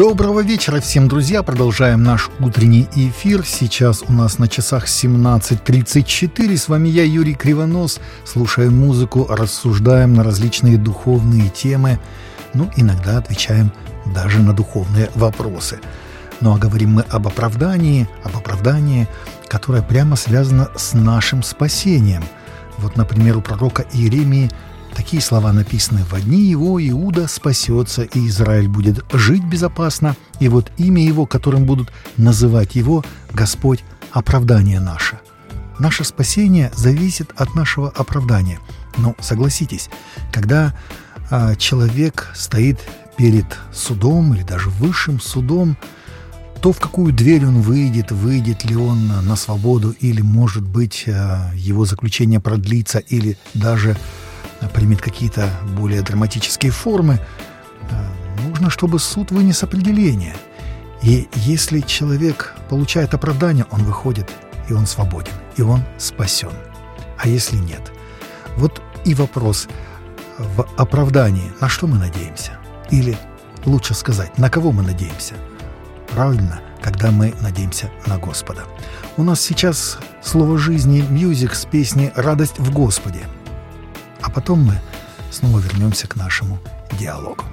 Доброго вечера всем, друзья! Продолжаем наш утренний эфир. Сейчас у нас на часах 17:34. С вами я, Юрий Кривонос. Слушаем музыку, рассуждаем на различные духовные темы. Иногда отвечаем даже на духовные вопросы. А говорим мы об оправдании, которое прямо связано с нашим спасением. Вот, например, у пророка Иеремии такие слова написаны: «Во дни его Иуда спасется, и Израиль будет жить безопасно, и вот имя его, которым будут называть его, Господь, оправдание наше». Наше спасение зависит от нашего оправдания. Но согласитесь, когда человек стоит перед судом или даже высшим судом, то в какую дверь он выйдет ли он на свободу, или, может быть, его заключение продлится, или даже примет какие-то более драматические формы, нужно, чтобы суд вынес определение. И если человек получает оправдание, он выходит, и он свободен, и он спасен. А если нет? Вот и вопрос: в оправдании на что мы надеемся? Или, лучше сказать, на кого мы надеемся? Правильно, когда мы надеемся на Господа. У нас сейчас слово жизни «Мьюзик» с песни «Радость в Господе». А потом мы снова вернемся к нашему диалогу.